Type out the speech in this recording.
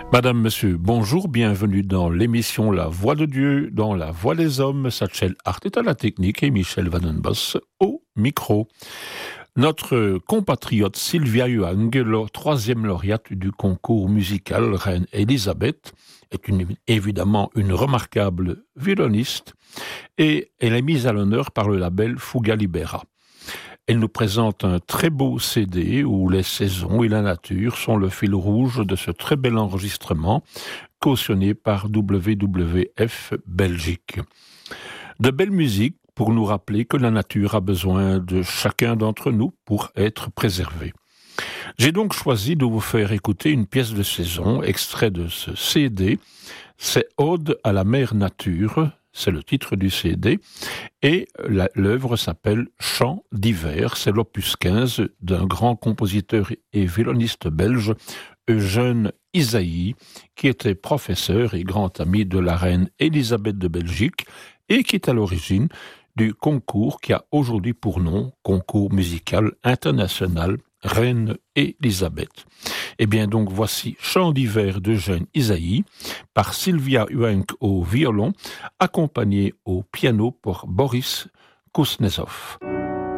Madame, Monsieur, bonjour, bienvenue dans l'émission La Voix de Dieu, dans La Voix des Hommes. Satchel Hart est à la technique et Michel Vandenbos au micro. Notre compatriote Sylvia Huang, troisième lauréate du concours musical Reine Elisabeth, est évidemment une remarquable violoniste et elle est mise à l'honneur par le label Fuga Libera. Elle nous présente un très beau CD où les saisons et la nature sont le fil rouge de ce très bel enregistrement cautionné par WWF Belgique. De belle musique pour nous rappeler que la nature a besoin de chacun d'entre nous pour être préservée. J'ai donc choisi de vous faire écouter une pièce de saison, extrait de ce CD. C'est Ode à la mère nature, c'est le titre du CD, et l'œuvre s'appelle Chants d'hiver, c'est l'opus 15 d'un grand compositeur et violoniste belge, Eugène Ysaÿe, qui était professeur et grand ami de la reine Elisabeth de Belgique, et qui est à l'origine du concours qui a aujourd'hui pour nom Concours musical international Reine Elisabeth. Eh bien donc voici Chant d'hiver d'Eugène Ysaÿe par Sylvia Huang au violon, accompagné au piano par Boris Kuznetsov.